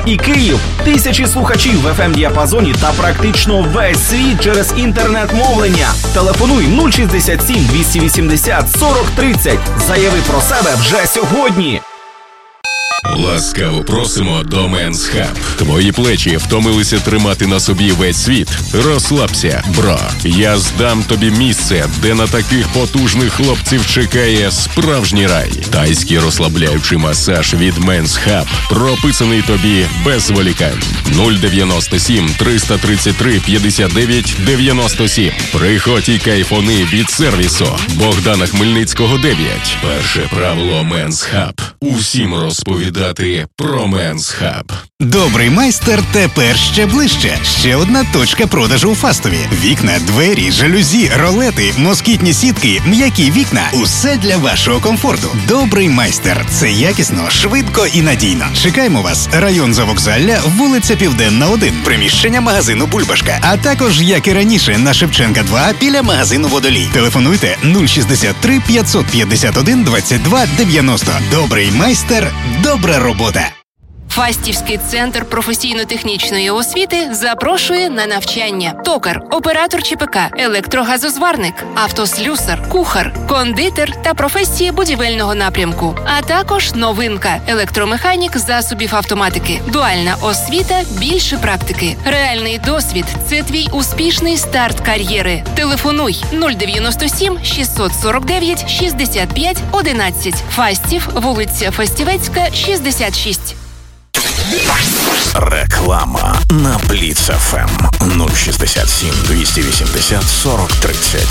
і Київ, тисячі слухачів в FM-діапазоні та практично весь світ через інтернет-мовлення. Телефонуй 067 280 40 30. Заяви про себе вже сьогодні. Ласкаво просимо до Men's Hub. Твої плечі втомилися тримати на собі весь світ? Розслабся, бро. Я здам тобі місце, де на таких потужних хлопців чекає справжній рай. Тайський розслабляючий масаж від Men's Hub прописаний тобі без зволікань. 097 333 59 97. Приходь і кайфони від сервісу. Богдана Хмельницького 9. Перше правило Men's Hub. Усім розповідати про Men's Hub. Добрий майстер тепер ще ближче. Ще одна точка продажу у Фастові. Вікна, двері, жалюзі, ролети, москітні сітки, м'які вікна. Усе для вашого комфорту. Добрий майстер. Це якісно, швидко і надійно. Чекаємо вас. Район Завокзалля, вулиця Південна, 1. Приміщення магазину «Бульбашка». А також, як і раніше, на Шевченка 2 біля магазину «Водолій». Телефонуйте 063 551 22 90. Добрий майстер. Добра робота. Фастівський центр професійно-технічної освіти запрошує на навчання. Токар, оператор ЧПК, електрогазозварник, автослюсар, кухар, кондитер та професії будівельного напрямку. А також новинка – електромеханік засобів автоматики. Дуальна освіта – більше практики. Реальний досвід – це твій успішний старт кар'єри. Телефонуй 097 649 65 11. Фастів, вулиця Фастівецька, 66. Реклама на Бліц ФМ 067 280 40 30.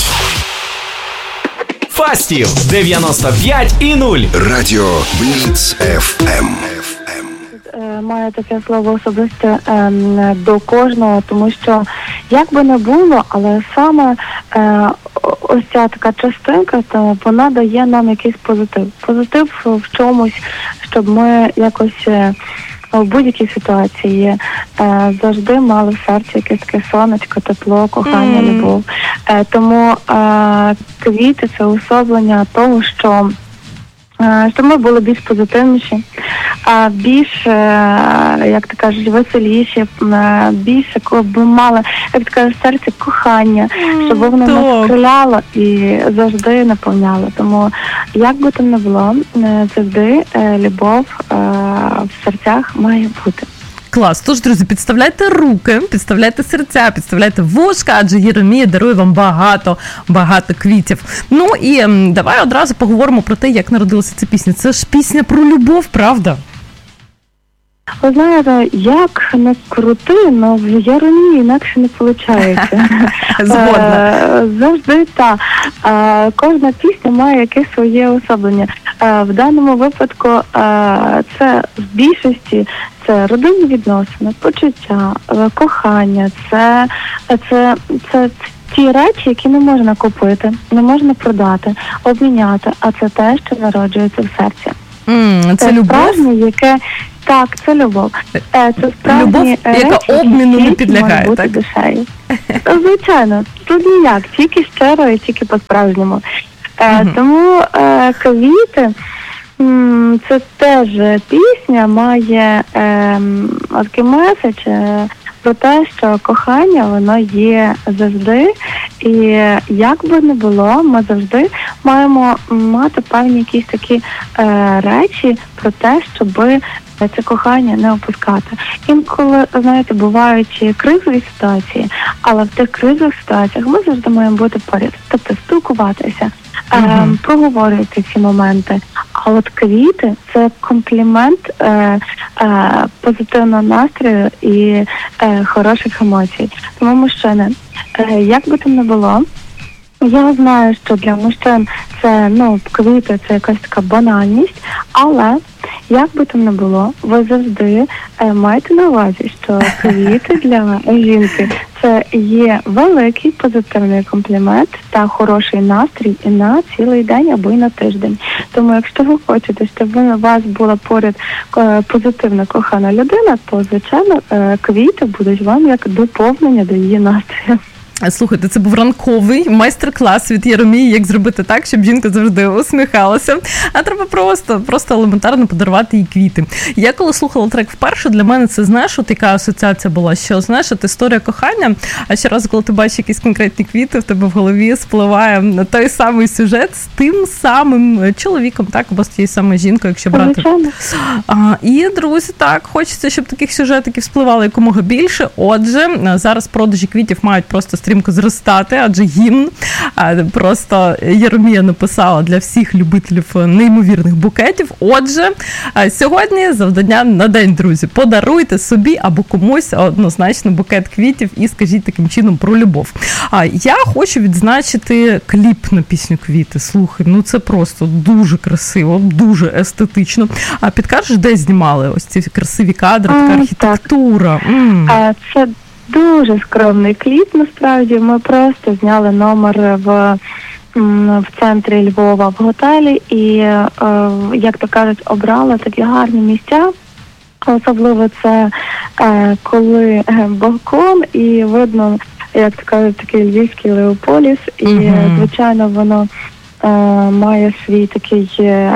Фастів 95,0. Радіо Бліц ФМ. Маю таке слово особисте до кожного, тому що як би не було, але саме ось ця така частинка, то вона дає нам якийсь позитив. Позитив в чомусь, щоб ми якось в будь-якій ситуації завжди мали в серці якесь таке сонечко, тепло, кохання, любов. Тому квіти – це уособлення того, що щоб ми були більш позитивніші, більш, як ти кажеш, веселіші, більше, коли б мали, як ти кажеш, серце кохання, щоб воно нас стріляло і завжди наповняло. Тому, як би там не було, завжди любов в серцях має бути. Клас. Тож, друзі, підставляйте руки, підставляйте серця, підставляйте вушка, адже Єремія дарує вам багато квітів. Ну і давай одразу поговоримо про те, як народилася ця пісня. Це ж пісня про любов, правда? Ви знаєте, як не крути, але в Єремії інакше не виходить. Згодна. Завжди так. Кожна пісня має якесь своє особлення. В даному випадку це в більшості це родинні відносини, почуття, кохання, це ті речі, які не можна купити, не можна продати, обміняти, а це те, що народжується в серці. Це любов? Справжнє, яке... Так, це любов. Це справжні любов, яка обміну не підлягає, так? Душею. Звичайно, тут ніяк, тільки щиро і тільки по-справжньому. Тому квіти, це теж пісня має такий меседж про те, що кохання, воно є завжди, і як би не було, ми завжди маємо мати певні якісь такі речі про те, щоби це кохання не опускати. Інколи, знаєте, бувають кризові ситуації, але в тих кризових ситуаціях ми завжди маємо бути поряд. Тобто спілкуватися, проговорювати ці моменти. А от квіти – це комплімент позитивного настрою і хороших емоцій. Тому, мужчини, як би там не було, я знаю, що для мужчин це, квіти – це якась така банальність, але як би там не було, ви завжди маєте на увазі, що квіти для жінки – це є великий позитивний комплімент та хороший настрій і на цілий день або й на тиждень. Тому якщо ви хочете, щоб у вас була поряд позитивна кохана людина, то, звичайно, квіти будуть вам як доповнення до її настрою. Слухайте, це був ранковий майстер-клас від Єромії, як зробити так, щоб жінка завжди усміхалася. А треба просто елементарно подарувати їй квіти. Я коли слухала трек вперше, для мене це, знаєш, от яка асоціація була, що, знаєш, от історія кохання, а щоразу, коли ти бачиш якісь конкретні квіти, в тебе в голові спливає той самий сюжет з тим самим чоловіком, так, або з тією самою жінкою, якщо брати. І, друзі, так, хочеться, щоб таких сюжетиків спливало якомога більше. Отже, зараз продажі квітів мають просто стрімко зростати, адже гімн просто Єромія написала для всіх любителів неймовірних букетів. Отже, сьогодні завдання на день, друзі. Подаруйте собі або комусь однозначно букет квітів і скажіть таким чином про любов. Я хочу відзначити кліп на пісню «Квіти». Слухай, ну це просто дуже красиво, дуже естетично. А підкажеш, де знімали ось ці красиві кадри, така архітектура? Це дуже скромний кліп, насправді. Ми просто зняли номер в центрі Львова в готелі і, як то кажуть, обрали такі гарні місця. Особливо це коли балкон і видно, як то кажуть, такий львівський Леополіс. І, звичайно, воно має свій такий...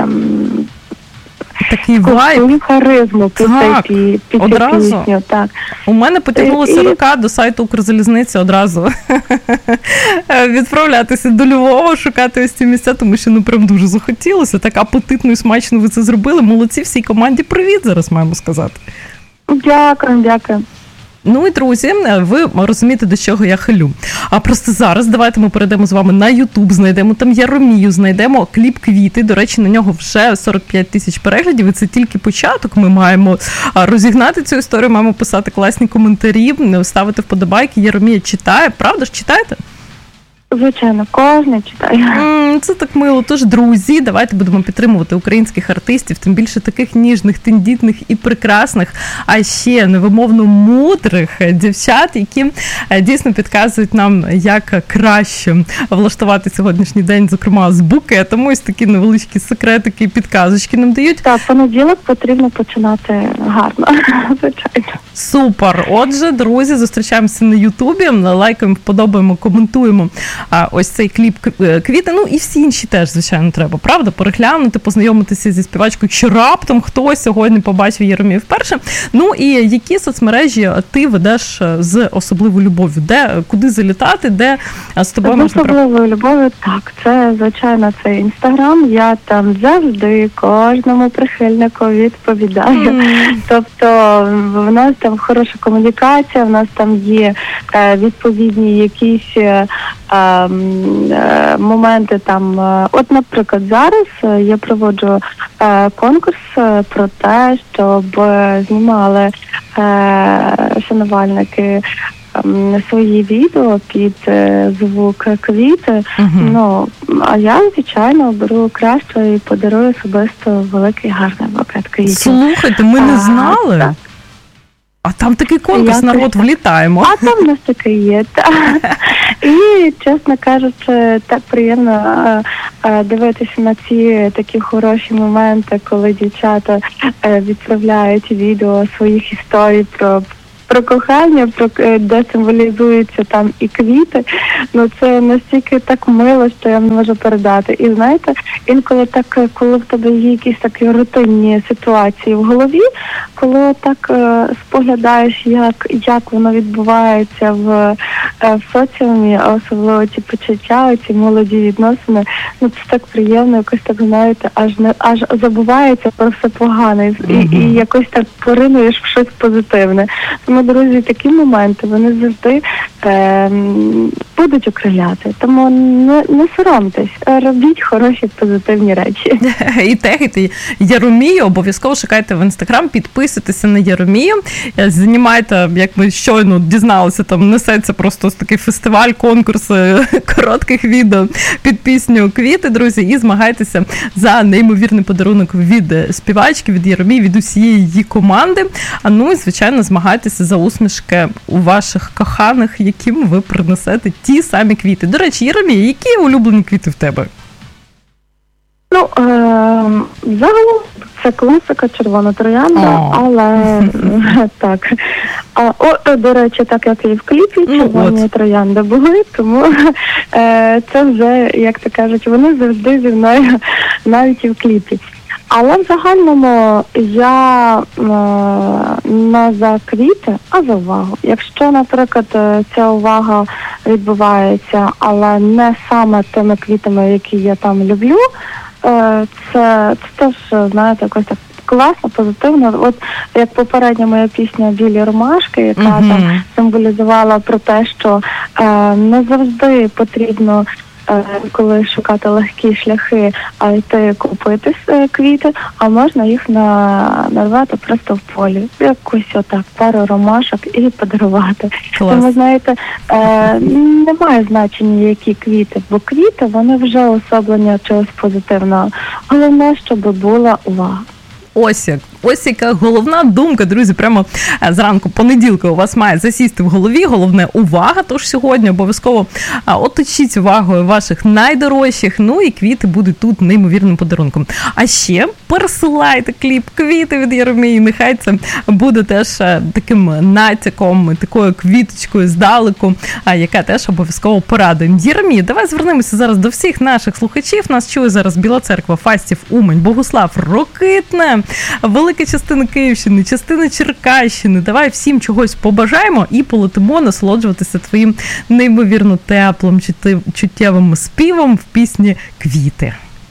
Такий вайб. Харизму під пісню. Так. У мене потягнулося рука до сайту Укрзалізниці одразу відправлятися до Львова, шукати ось ці місця, тому що, ну, прям дуже захотілося. Так апетитно і смачно ви це зробили. Молодці всій команді. Привіт, зараз маємо сказати. Дякую. Ну і, друзі, ви розумієте, до чого я хилю. А просто зараз давайте ми перейдемо з вами на YouTube, знайдемо там Єромію, знайдемо кліп «Квіти». До речі, на нього вже 45 тисяч переглядів, і це тільки початок. Ми маємо розігнати цю історію, маємо писати класні коментарі, ставити вподобайки. Єромія читає. Правда ж, читаєте? Звичайно, кожен читає. Це так мило. Тож, друзі, давайте будемо підтримувати українських артистів, тим більше таких ніжних, тендітних і прекрасних, а ще невимовно мудрих дівчат, які дійсно підказують нам, як краще влаштувати сьогоднішній день, зокрема, з букетом. Ось такі невеличкі секретики і підказочки нам дають. Так, понеділок потрібно починати гарно, звичайно. Супер! Отже, друзі, зустрічаємося на Ютубі, лайкаємо, вподобаємо, коментуємо ось цей кліп «Квіти». Ну і всі інші теж, звичайно, треба, правда? Переглянути, познайомитися зі співачкою, якщо раптом хтось сьогодні побачив Єромію вперше. Ну і які соцмережі ти ведеш з особливою любов'ю? Куди залітати, де з тобою можна... З особливою любов'ю, так, це, звичайно, це Інстаграм. Я там завжди кожному прихильнику відповідаю. Тобто в нас там хороша комунікація, в нас там є відповідні якісь моменти там. От, наприклад, зараз я проводжу конкурс про те, щоб знімали шанувальники свої відео під звук «Квіти». Ну, а я, звичайно, беру краще і подарую особисто великий гарний букет квітів. Слухайте, ми не знали. Так. А там такий конкурс, народ, влітаємо. А там у нас такий є, так. І, чесно кажучи, так приємно дивитися на ці такі хороші моменти, коли дівчата відправляють відео своїх історій про кохання, де символізуються там і квіти. Ну, це настільки так мило, що я не можу передати. І знаєте, інколи так, коли в тебе є якісь такі рутинні ситуації в голові, коли так споглядаєш, як воно відбувається в соціумі, особливо ці почуття, ці молоді відносини, ну це так приємно, якось так, знаєте, аж забувається про все погане і якось так поринуєш в щось позитивне. Тому, друзі, такі моменти, вони завжди будуть окриляти. Тому не соромтесь, робіть хороші позитивні речі. І тегайте Єромію, обов'язково шукайте в Інстаграм, підписуйтеся на Єромію, знімайте, як ми щойно дізналися, там несеться просто такий фестиваль, конкурс коротких відео під пісню «Квіти», друзі, і змагайтеся за неймовірний подарунок від співачки, від Єромії, від усієї її команди. Ну і, звичайно, змагайтеся за усмішки у ваших коханих, яким ви принесете ті самі квіти. До речі, Єромія, які улюблені квіти в тебе? Ну, загалом це класика, червона троянда, але так. До речі, так як і в кліпі, червоні троянди були, тому це вже, як то кажуть, вони завжди зі мною навіть і в кліпі. Але в загальному я не за квіти, а за увагу. Якщо, наприклад, ця увага відбувається, але не саме тими квітами, які я там люблю, це теж, знаєте, якось так класно, позитивно. От як попередня моя пісня «Білі ромашки», яка там символізувала про те, що не завжди потрібно, коли шукати легкі шляхи, а йти купити квіти, а можна їх нарвати просто в полі. Якусь отак, пару ромашок і подарувати. Клас. Тому, знаєте, немає значення, які квіти, бо квіти, вони вже уособлення чогось позитивного. Головне, щоб була увага. Ось яка головна думка, друзі, прямо зранку понеділка у вас має засісти в голові. Головне – увага, тож сьогодні обов'язково оточіть увагою ваших найдорожчих, ну і квіти будуть тут неймовірним подарунком. А ще пересилайте кліп «Квіти» від Єремії, нехай це буде теж таким натяком, такою квіточкою здалеку, яка теж обов'язково порадує. Єремія, давай звернемося зараз до всіх наших слухачів. Нас чує зараз Біла Церква, Фастів, Умань, Богуслав, Рокитне, велика частина Київщини, частина Черкащини. Давай всім чогось побажаємо і полетимо насолоджуватися твоїм неймовірно теплим, чуттєвим співом в пісні «Квіти».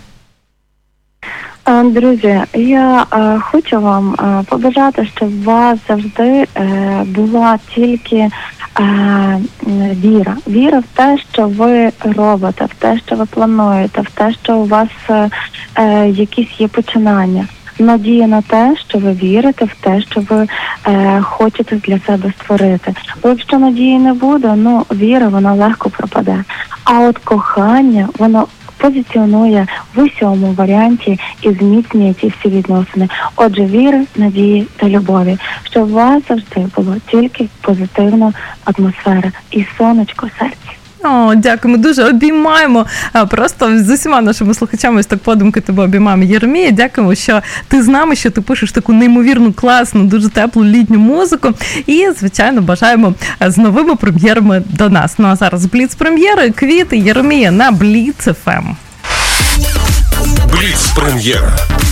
Друзі, я хочу вам побажати, щоб у вас завжди була тільки віра. Віра в те, що ви робите, в те, що ви плануєте, в те, що у вас якісь є починання. Надія на те, що ви вірите в те, що ви хочете для себе створити. Бо якщо надії не буде, віра, вона легко пропаде. А от кохання, воно позиціонує в усьому варіанті і зміцнює ці всі відносини. Отже, віри, надії та любові. Щоб у вас завжди було тільки позитивна атмосфера і сонечко в серці. Дякуємо, дуже обіймаємо. Просто з усіма нашими слухачами ось так подумки тебе обіймаємо. Єремія, дякуємо, що ти з нами, що ти пишеш таку неймовірну, класну, дуже теплу літню музику. І, звичайно, бажаємо з новими прем'єрами до нас. Ну а зараз Бліц-прем'єри, «Квіти», Єремія на Бліц ФМ. Бліц-прем'єра.